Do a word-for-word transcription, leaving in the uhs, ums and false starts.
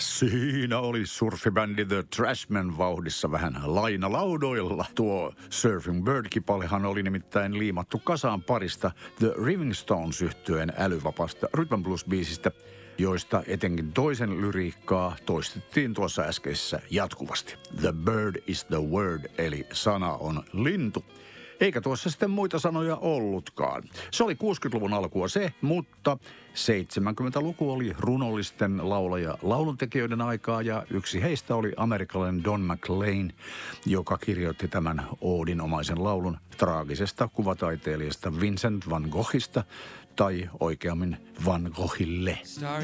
Siinä oli surfibändi The Trashmen vauhdissa vähän lainalaudoilla. Tuo Surfing Bird-kipalehan oli nimittäin liimattu kasaan parista The Rolling Stones -yhtyeen älyvapaasta rhythm and blues-biisistä, joista etenkin toisen lyriikkaa toistettiin tuossa äskeisessä jatkuvasti. The bird is the word, eli sana on lintu. Eikä tuossa sitten muita sanoja ollutkaan. Se oli kuusikymmentäluvun alkua se, mutta seitsemänkymmentäluku oli runollisten laulaja lauluntekijöiden aikaa, ja yksi heistä oli amerikkalainen Don McLean, joka kirjoitti tämän oodinomaisen laulun traagisesta kuvataiteilijasta Vincent van Goghista, tai oikeammin Van Goghille.